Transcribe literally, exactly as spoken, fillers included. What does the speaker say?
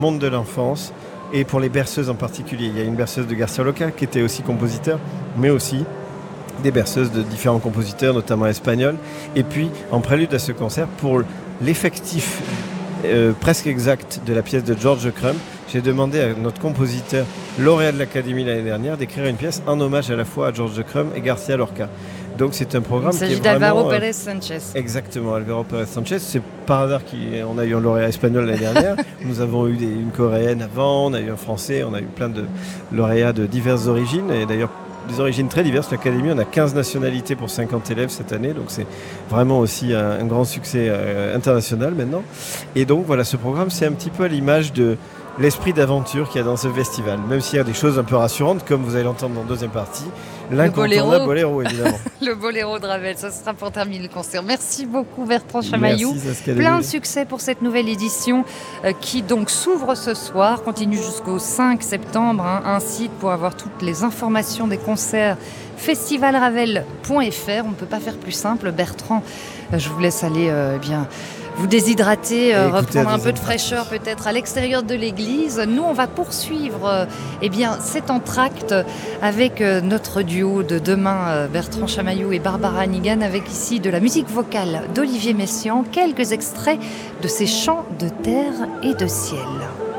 monde de l'enfance et pour les berceuses en particulier. Il y a une berceuse de García Lorca qui était aussi compositeur, mais aussi des berceuses de différents compositeurs, notamment espagnols. Et puis, en prélude à ce concert, pour l'effectif euh, presque exact de la pièce de George Crumb, j'ai demandé à notre compositeur, lauréat de l'Académie l'année dernière, d'écrire une pièce en hommage à la fois à George Crumb et García Lorca. Donc c'est un programme qui est vraiment... Il s'agit d'Alvaro euh, Pérez Sanchez. Exactement, Alvaro Pérez Sanchez. C'est par hasard qu'on a eu un lauréat espagnol l'année dernière. Nous avons eu des, une coréenne avant, on a eu un français, on a eu plein de lauréats de diverses origines. Et d'ailleurs, des origines très diverses. L'Académie, on a quinze nationalités pour cinquante élèves cette année. Donc c'est vraiment aussi un, un grand succès euh, international maintenant. Et donc voilà, ce programme, c'est un petit peu à l'image de l'esprit d'aventure qu'il y a dans ce festival. Même s'il y a des choses un peu rassurantes, comme vous allez l'entendre dans la deuxième partie, l'incontournable boléro, évidemment. Le boléro de Ravel, ça sera pour terminer le concert. Merci beaucoup Bertrand Chamaillou. Merci, plein de succès pour cette nouvelle édition euh, qui donc s'ouvre ce soir, continue jusqu'au cinq septembre. Hein, un site pour avoir toutes les informations des concerts, festival ravel point f r. On ne peut pas faire plus simple. Bertrand, euh, je vous laisse aller euh, bien... vous déshydrater, euh, reprendre un peu de fraîcheur peut-être à l'extérieur de l'église. Nous, on va poursuivre euh, eh bien, cet entracte avec euh, notre duo de demain, euh, Bertrand Chamaillou et Barbara Hannigan, avec ici de la musique vocale d'Olivier Messiaen, quelques extraits de ses chants de terre et de ciel.